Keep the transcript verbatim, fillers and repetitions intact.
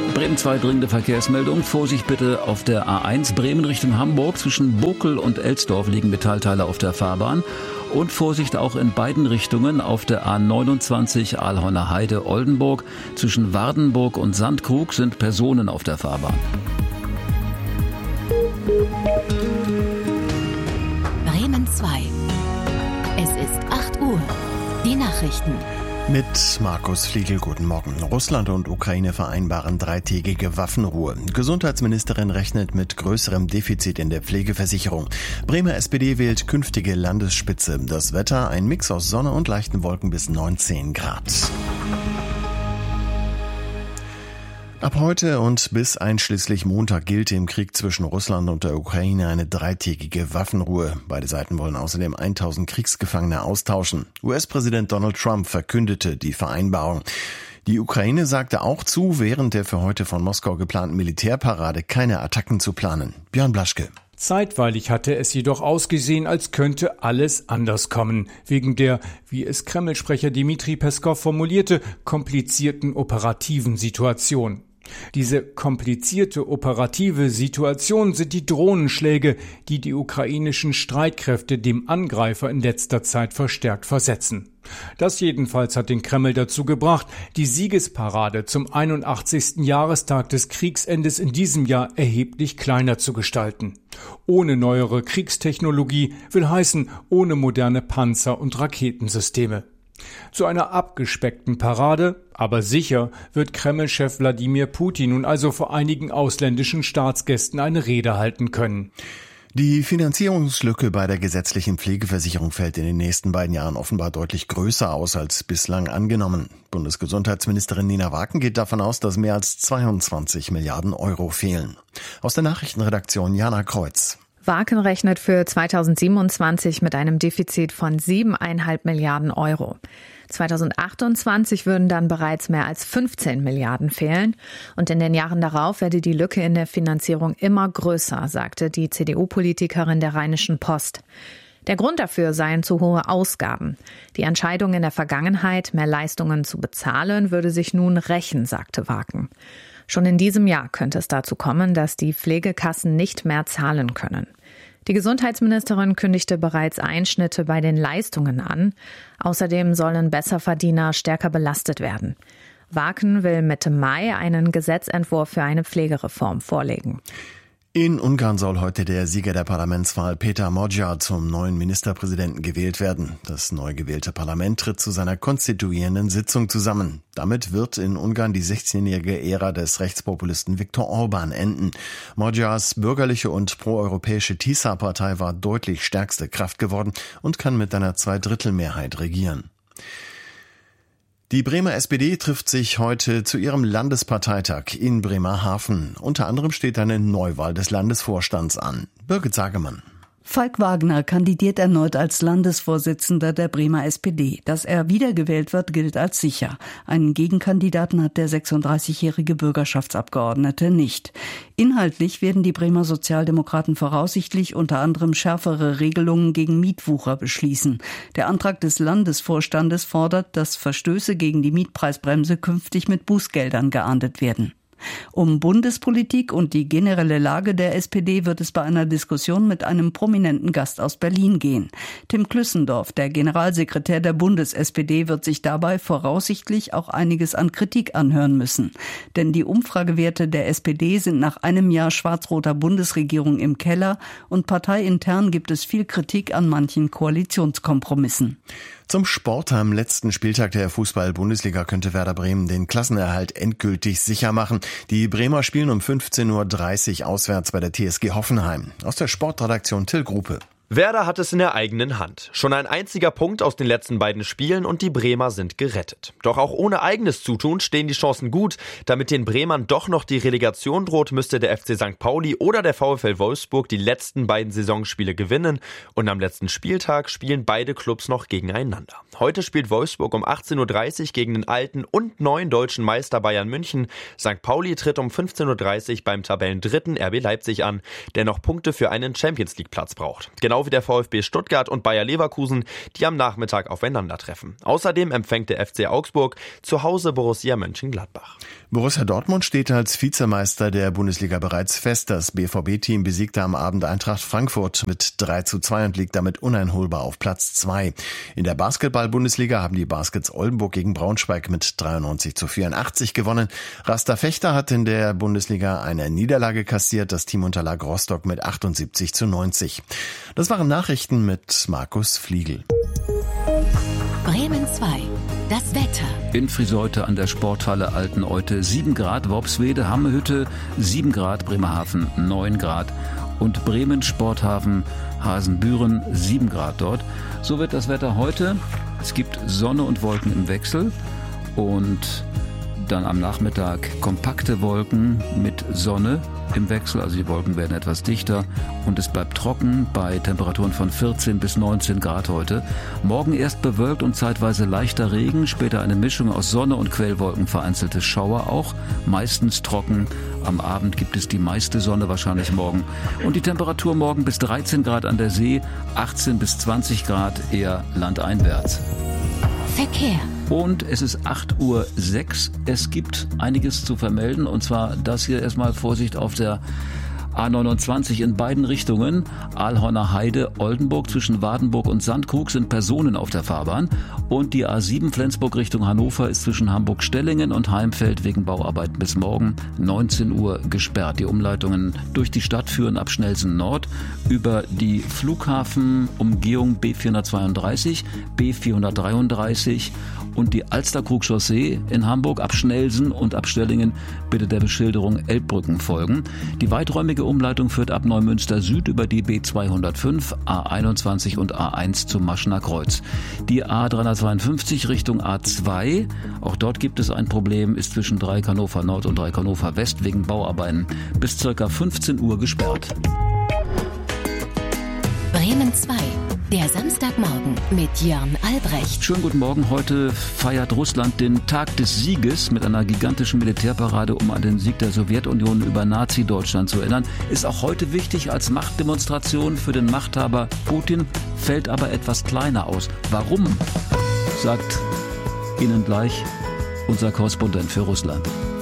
Bremen zwei dringende Verkehrsmeldungen. Vorsicht bitte auf der A eins Bremen Richtung Hamburg. Zwischen Bokel und Elsdorf liegen Metallteile auf der Fahrbahn. Und Vorsicht auch in beiden Richtungen auf der A neunundzwanzig Aalhorner Heide Oldenburg. Zwischen Wardenburg und Sandkrug sind Personen auf der Fahrbahn. Bremen zwei. Es ist acht Uhr. Die Nachrichten. Mit Markus Fliegel, guten Morgen. Russland und Ukraine vereinbaren dreitägige Waffenruhe. Gesundheitsministerin rechnet mit größerem Defizit in der Pflegeversicherung. Bremer S P D wählt künftige Landesspitze. Das Wetter ein Mix aus Sonne und leichten Wolken bis neunzehn Grad. Ab heute und bis einschließlich Montag gilt im Krieg zwischen Russland und der Ukraine eine dreitägige Waffenruhe. Beide Seiten wollen außerdem tausend Kriegsgefangene austauschen. U S-Präsident Donald Trump verkündete die Vereinbarung. Die Ukraine sagte auch zu, während der für heute von Moskau geplanten Militärparade keine Attacken zu planen. Björn Blaschke. Zeitweilig hatte es jedoch ausgesehen, als könnte alles anders kommen, wegen der, wie es Kreml-Sprecher Dmitri Peskow formulierte, komplizierten operativen Situation. Diese komplizierte operative Situation sind die Drohnenschläge, die die ukrainischen Streitkräfte dem Angreifer in letzter Zeit verstärkt versetzen. Das jedenfalls hat den Kreml dazu gebracht, die Siegesparade zum einundachtzigsten Jahrestag des Kriegsendes in diesem Jahr erheblich kleiner zu gestalten. Ohne neuere Kriegstechnologie will heißen, ohne moderne Panzer- und Raketensysteme. Zu einer abgespeckten Parade, aber sicher, wird Kreml-Chef Wladimir Putin nun also vor einigen ausländischen Staatsgästen eine Rede halten können. Die Finanzierungslücke bei der gesetzlichen Pflegeversicherung fällt in den nächsten beiden Jahren offenbar deutlich größer aus als bislang angenommen. Bundesgesundheitsministerin Nina Waken geht davon aus, dass mehr als zweiundzwanzig Milliarden Euro fehlen. Aus der Nachrichtenredaktion Jana Kreuz. Waken rechnet für zweitausendsiebenundzwanzig mit einem Defizit von siebeneinhalb Milliarden Euro. zweitausendachtundzwanzig würden dann bereits mehr als fünfzehn Milliarden fehlen. Und in den Jahren darauf werde die Lücke in der Finanzierung immer größer, sagte die C D U-Politikerin der Rheinischen Post. Der Grund dafür seien zu hohe Ausgaben. Die Entscheidung in der Vergangenheit, mehr Leistungen zu bezahlen, würde sich nun rächen, sagte Waken. Schon in diesem Jahr könnte es dazu kommen, dass die Pflegekassen nicht mehr zahlen können. Die Gesundheitsministerin kündigte bereits Einschnitte bei den Leistungen an. Außerdem sollen Besserverdiener stärker belastet werden. Waken will Mitte Mai einen Gesetzentwurf für eine Pflegereform vorlegen. In Ungarn soll heute der Sieger der Parlamentswahl Péter Magyar zum neuen Ministerpräsidenten gewählt werden. Das neu gewählte Parlament tritt zu seiner konstituierenden Sitzung zusammen. Damit wird in Ungarn die sechzehnjährige Ära des Rechtspopulisten Viktor Orbán enden. Magyars bürgerliche und proeuropäische Tisza-Partei war deutlich stärkste Kraft geworden und kann mit einer Zweidrittelmehrheit regieren. Die Bremer S P D trifft sich heute zu ihrem Landesparteitag in Bremerhaven. Unter anderem steht eine Neuwahl des Landesvorstands an. Birgit Sagemann. Falk Wagner kandidiert erneut als Landesvorsitzender der Bremer S P D. Dass er wiedergewählt wird, gilt als sicher. Einen Gegenkandidaten hat der sechsunddreißigjährige Bürgerschaftsabgeordnete nicht. Inhaltlich werden die Bremer Sozialdemokraten voraussichtlich unter anderem schärfere Regelungen gegen Mietwucher beschließen. Der Antrag des Landesvorstandes fordert, dass Verstöße gegen die Mietpreisbremse künftig mit Bußgeldern geahndet werden. Um Bundespolitik und die generelle Lage der S P D wird es bei einer Diskussion mit einem prominenten Gast aus Berlin gehen. Tim Klüssendorf, der Generalsekretär der Bundes-S P D, wird sich dabei voraussichtlich auch einiges an Kritik anhören müssen. Denn die Umfragewerte der S P D sind nach einem Jahr schwarz-roter Bundesregierung im Keller und parteiintern gibt es viel Kritik an manchen Koalitionskompromissen. Zum Sport am letzten Spieltag der Fußball-Bundesliga könnte Werder Bremen den Klassenerhalt endgültig sicher machen. Die Bremer spielen um fünfzehn Uhr dreißig auswärts bei der T S G Hoffenheim. Aus der Sportredaktion Till Grupe. Werder hat es in der eigenen Hand. Schon ein einziger Punkt aus den letzten beiden Spielen und die Bremer sind gerettet. Doch auch ohne eigenes Zutun stehen die Chancen gut. Damit den Bremern doch noch die Relegation droht, müsste der F C Sankt Pauli oder der VfL Wolfsburg die letzten beiden Saisonspiele gewinnen. Und am letzten Spieltag spielen beide Clubs noch gegeneinander. Heute spielt Wolfsburg um achtzehn Uhr dreißig gegen den alten und neuen deutschen Meister Bayern München. Sankt Pauli tritt um fünfzehn Uhr dreißig beim Tabellendritten R B Leipzig an, der noch Punkte für einen Champions-League-Platz braucht. Genau genau wie der VfB Stuttgart und Bayer Leverkusen, die am Nachmittag aufeinandertreffen. Außerdem empfängt der F C Augsburg zu Hause Borussia Mönchengladbach. Borussia Dortmund steht als Vizemeister der Bundesliga bereits fest. Das B V B-Team besiegte am Abend Eintracht Frankfurt mit drei zu zwei und liegt damit uneinholbar auf Platz zwei. In der Basketball-Bundesliga haben die Baskets Oldenburg gegen Braunschweig mit dreiundneunzig zu vierundachtzig gewonnen. Raster Fechter hat in der Bundesliga eine Niederlage kassiert. Das Team unterlag Rostock mit achtundsiebzig zu neunzig. Das waren Nachrichten mit Markus Fliegel. Bremen zwei. Das Wetter. In Friseute an der Sporthalle Alteneute sieben Grad, Worpswede, Hammehütte sieben Grad, Bremerhaven neun Grad und Bremen, Sporthafen, Hasenbüren sieben Grad dort. So wird das Wetter heute. Es gibt Sonne und Wolken im Wechsel und dann am Nachmittag kompakte Wolken mit Sonne im Wechsel, also die Wolken werden etwas dichter und es bleibt trocken bei Temperaturen von vierzehn bis neunzehn Grad heute. Morgen erst bewölkt und zeitweise leichter Regen, später eine Mischung aus Sonne und Quellwolken, vereinzelte Schauer auch, meistens trocken. Am Abend gibt es die meiste Sonne wahrscheinlich morgen und die Temperatur morgen bis dreizehn Grad an der See, achtzehn bis zwanzig Grad eher landeinwärts. Verkehr. Und es ist acht Uhr sechs. Es gibt einiges zu vermelden. Und zwar das hier erstmal Vorsicht auf der A neunundzwanzig in beiden Richtungen. Aalhorner Heide, Oldenburg zwischen Wadenburg und Sandkrug sind Personen auf der Fahrbahn. Und die A sieben Flensburg Richtung Hannover ist zwischen Hamburg-Stellingen und Heimfeld wegen Bauarbeiten bis morgen neunzehn Uhr gesperrt. Die Umleitungen durch die Stadt führen ab Schnellsen Nord über die Flughafenumgehung B vierhundertzweiunddreißig, B vierhundertdreiunddreißig und die Alsterkrug-Chaussee in Hamburg ab Schnellsen und ab Stellingen bitte der Beschilderung Elbbrücken folgen. Die weiträumige Umleitung führt ab Neumünster Süd über die B zweihundertfünf, A einundzwanzig und A eins zum Maschener Kreuz. Die A dreihundertzweiundfünfzig Richtung A zwei, auch dort gibt es ein Problem, ist zwischen Dreieck Hannover Nord und Dreieck Hannover West wegen Bauarbeiten bis ca. fünfzehn Uhr gesperrt. Bremen zwei. Der Samstagmorgen mit Jörn Albrecht. Schönen guten Morgen. Heute feiert Russland den Tag des Sieges mit einer gigantischen Militärparade, um an den Sieg der Sowjetunion über Nazi-Deutschland zu erinnern. Ist auch heute wichtig als Machtdemonstration für den Machthaber Putin, fällt aber etwas kleiner aus. Warum? Sagt Ihnen gleich unser Korrespondent für Russland.